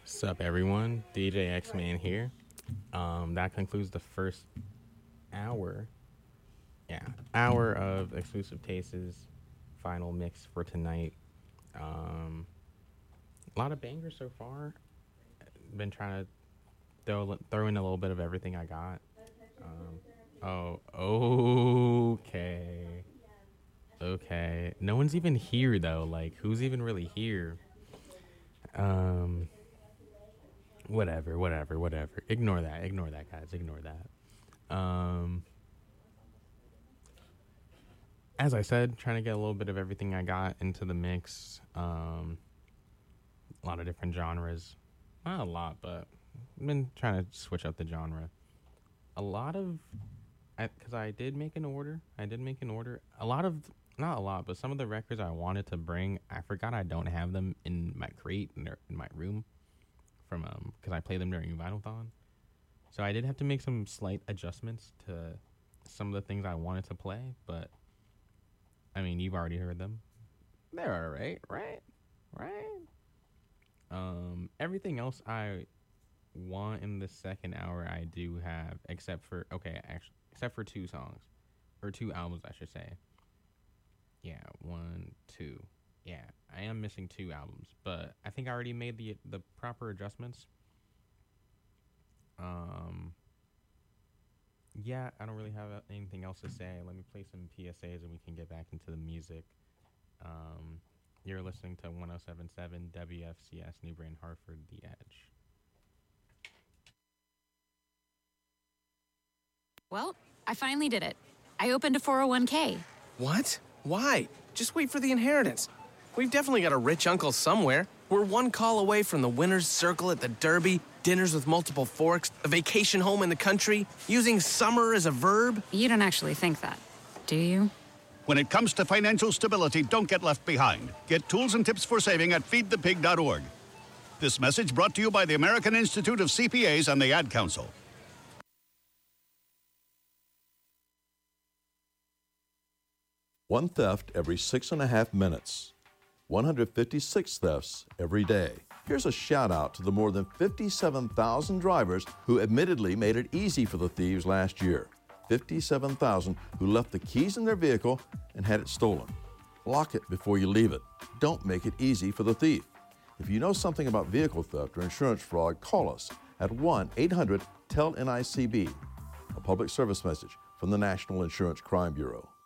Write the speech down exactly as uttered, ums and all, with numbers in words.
Sup, everyone? D J X-Man here. Um, that concludes the first hour. Yeah, hour of Exclusive Tastes final mix for tonight. Um, a lot of bangers so far. Been trying to throw throw in a little bit of everything I got. Um, oh, okay, okay. No one's even here though. Like, who's even really here? Um. Whatever, whatever, whatever. Ignore that. Ignore that, guys. Ignore that. Um, as I said, trying to get a little bit of everything I got into the mix. Um, a lot of different genres. Not a lot, but I've been trying to switch up the genre. A lot of, because I, I did make an order. I did make an order. A lot of, not a lot, but some of the records I wanted to bring, I forgot I don't have them in my crate, in, their, in my room. From um because I play them during Vinylthon, so I did have to make some slight adjustments to some of the things I wanted to play. But I mean, you've already heard them. They're all right, right, right. Um, everything else I want in the second hour, I do have, except for okay, actually, except for two songs or two albums, I should say. Yeah, one, two. Yeah, I am missing two albums, but I think I already made the the proper adjustments. Um, yeah, I don't really have anything else to say. Let me play some P S As and we can get back into the music. Um, you're listening to one oh seven point seven W F C S New Brain Hartford, The Edge. Well, I finally did it. I opened a four oh one k. What? Why? Just wait for the inheritance. We've definitely got a rich uncle somewhere. We're one call away from the winner's circle at the Derby, dinners with multiple forks, a vacation home in the country, using summer as a verb. You don't actually think that, do you? When it comes to financial stability, don't get left behind. Get tools and tips for saving at feed the pig dot org. This message brought to you by the American Institute of C P As and the Ad Council. One theft every six and a half minutes. one hundred fifty-six thefts every day. Here's a shout out to the more than fifty-seven thousand drivers who admittedly made it easy for the thieves last year. fifty-seven thousand who left the keys in their vehicle and had it stolen. Lock it before you leave it. Don't make it easy for the thief. If you know something about vehicle theft or insurance fraud, call us at one eight hundred T E L N I C B. A public service message from the National Insurance Crime Bureau.